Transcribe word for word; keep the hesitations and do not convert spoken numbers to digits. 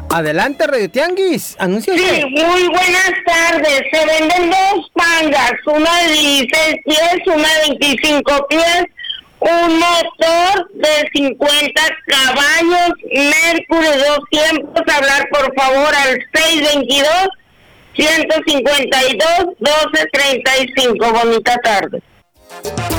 Adelante, Radio Tianguis, anúnciate. Sí, muy buenas tardes. Se venden dos pangas, una de dieciséis pies, una de veinticinco pies, un motor de cincuenta caballos, Mercury dos tiempos. Hablar por favor al seis veintidós, ciento cincuenta y dos, doce treinta y cinco. Bonita tarde.